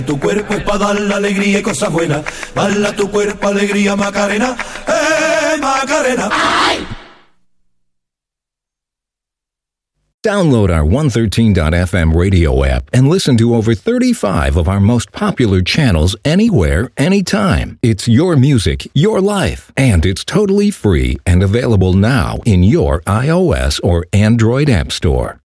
Tu cuerpo es para dar la alegría y cosas buenas. Dale a tu cuerpo alegría, Macarena. Macarena! Ay! Download our 113.fm radio app and listen to over 35 of our most popular channels anywhere, anytime. It's your music, your life, and it's totally free and available now in your iOS or Android app store.